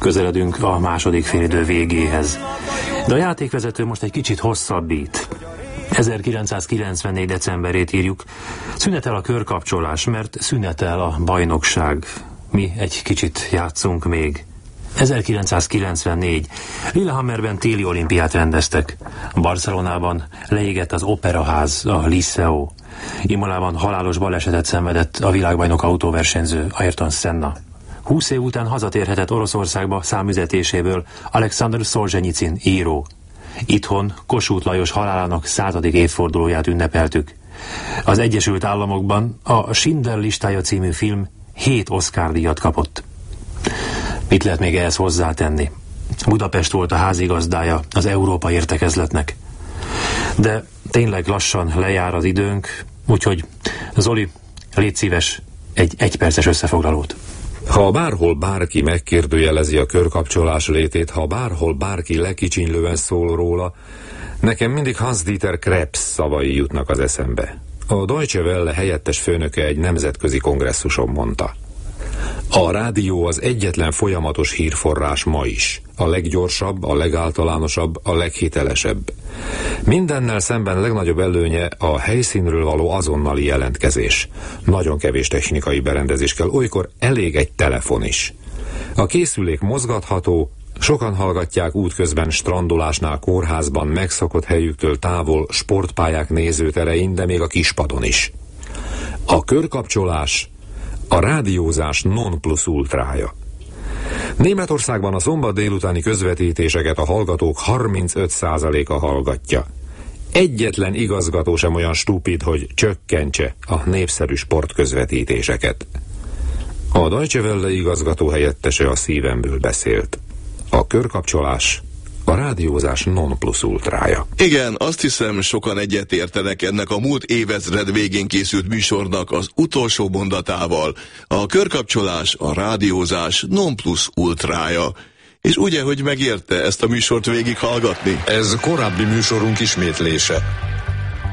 közeledünk a második félidő végéhez. De a játékvezető most egy kicsit hosszabbít. 1994. decemberét illeírjuk. Szünetel a körkapcsolás, mert szünetel a bajnokság. Mi egy kicsit játszunk még. 1994. Lillehammerben téli olimpiát rendeztek. Barcelonában leégett az Operaház, a Liceo. Imolában halálos balesetet szenvedett a világbajnok autóversenyző Ayrton Senna. 20 év után hazatérhetett Oroszországba számüzetéséből Alexander Szolzsenyicin író. Itthon Kossuth Lajos halálának 100. évfordulóját ünnepeltük. Az Egyesült Államokban a Schindler listája című film 7 Oscar-díjat kapott. Mit lehet még ehhez hozzátenni? Budapest volt a házigazdája az Európa értekezletnek. De tényleg lassan lejár az időnk, úgyhogy Zoli, légy szíves, egy egyperces összefoglalót. Ha bárhol bárki megkérdőjelezi a körkapcsolás létét, ha bárhol bárki lekicsinylően szól róla, nekem mindig Hans-Dieter Krebs szavai jutnak az eszembe. A Deutsche Welle helyettes főnöke egy nemzetközi kongresszuson mondta: a rádió az egyetlen folyamatos hírforrás ma is. A leggyorsabb, a legáltalánosabb, a leghitelesebb. Mindennel szemben legnagyobb előnye a helyszínről való azonnali jelentkezés. Nagyon kevés technikai berendezés kell, olykor elég egy telefon is. A készülék mozgatható, sokan hallgatják útközben, strandolásnál, kórházban, megszokott helyüktől távol, sportpályák nézőterein, de még a kispadon is. A körkapcsolás a rádiózás non plus ultrája. Németországban a szombat délutáni közvetítéseket a hallgatók 35%-a hallgatja. Egyetlen igazgató sem olyan stupid, hogy csökkentse a népszerű sportközvetítéseket. A Deutsche Welle igazgató helyettese a szívemből beszélt. A körkapcsolás a rádiózás non plus ultrája. Igen, azt hiszem, sokan egyetértenek ennek a múlt évezred végén készült műsornak az utolsó mondatával. A körkapcsolás a rádiózás non plus ultrája. És ugye, hogy megérte ezt a műsort végighallgatni? Ez korábbi műsorunk ismétlése.